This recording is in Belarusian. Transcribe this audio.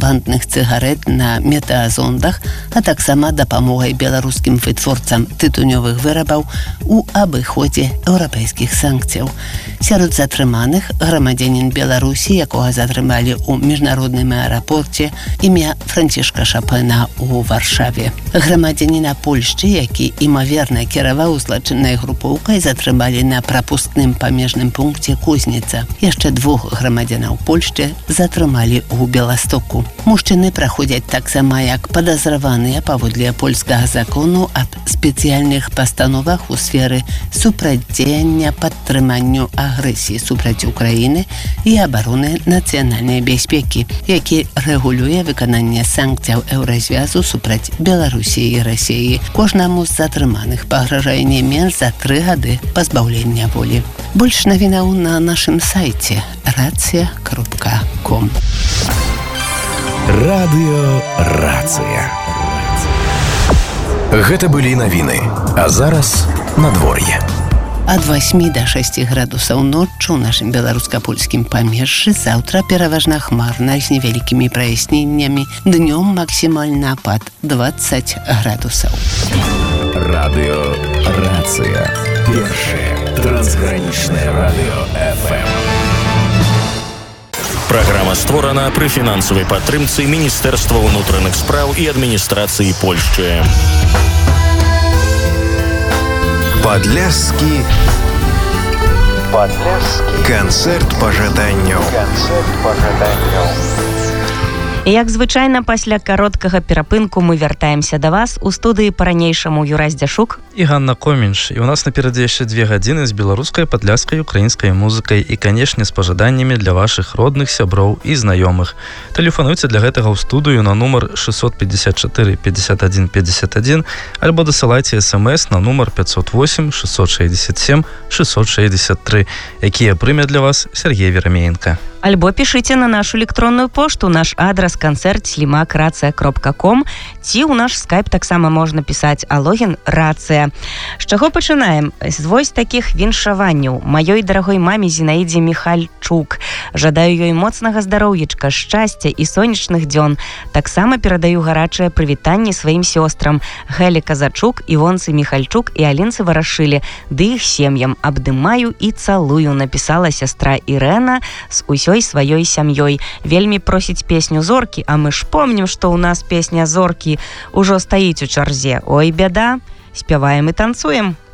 кантрабандных цыгарэт на метаазондах, а таксама дапамогай беларускім вытворцам тытунёвых вырабаў у абыходзе еўрапейскіх санкцыяў. Сярод затрыманых грамадзянін Беларусі, якога затрымалі ў міжнародным аэрапорце імя Францішка Шапена ў Варшаве. Грамадзяніна Польшчы, які імаверна кіраваў злачыннай групоўкай, затрымалі на прапускным памежным пункце Кузніца. Яшчэ 2 грамадзянаў Польшчы затрымалі ў Беластоку. Мужчыны праходзяць таксама як падазраваныя паводле польскага закону аб спецыяльных пастановах у сферы супрацьдзеяння падтрыманню агрэсіі супраць Украіны і абароны нацыянальнай бяспекі, які рэгулюе выкананне санкцыяў Еўразвязу супраць Беларусі і Расіі. Кожнаму з затрыманых пагражае не менш за 3 гады пазбаўлення волі. Больш навінаў на нашым сайце racja.com. Радыё Рацыя. Гэта былі навіны, а зараз надвор'е. Ад 8 до 6 градусаў ноччу ў нашым беларуска-польскім памежжы, заўтра пераважна хмарна з невялікімі праясненнямі, днём максімальны апад 20 градусаў. Радыё Рацыя. Першае трансгранічнае радыё FM. Праграма створана пры фінансавай падтрымцы Міністэрства ўнутраных спраў і адміністрацыі Польшчы. Падляшскі канцэрт пажаданняў. І як звычайна, пасля кароткага перапынку мы вяртаемся да вас. У студыі па-ранейшаму Юрай Здзяшук і Ганна Комінш. І у нас наперадзе яшчэ 2 гадзіны з беларускай, падляшскай, украінскай музыкай і, канешне, з пажаданнямі для вашых родных, сяброў і знаёмых. Тэлефануйце для гэтага ў студыю на нумар 654 51 51 альбо дасылайце смс на нумар 508 667 663, якія прыме для вас Сергей Верамеенко. Альбо пішыце на нашу электронную пошту. Наш адрас канцэрт@racja.com, ці ў наш скайп таксама можна пісаць, а логін Рацыя. З чаго пачынаем? З вось такіх віншаванняў. Маёй дарагой маме Зінаідзе Міхальчук. Жадаю ёй моцнага здароўечка, шчасця і сонечных дзён. Таксама перадаю гарачае прывітанне сваім сёстрам Гэле Казачук, Івонцы Міхальчук і Алінцы Варашылі, ды іх сем'ям. Абдымаю і цалую, напісала сястра Ірэна з усёй сваёй сям'ёй. Вельмі просіць песню «Зоркі», а мы ж помнім, што ў нас песня «Зоркі» ужо стаіць у чарзе. Ой, бяда, спяваем і танцуем.